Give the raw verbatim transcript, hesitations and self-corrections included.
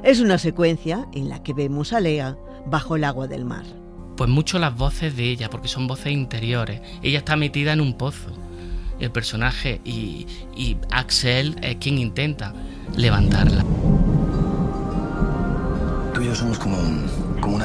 Es una secuencia en la que vemos a Lea bajo el agua del mar. Pues mucho las voces de ella, porque son voces interiores. Ella está metida en un pozo, el personaje, y, y Axel es quien intenta levantarla. Tú y yo somos como, como una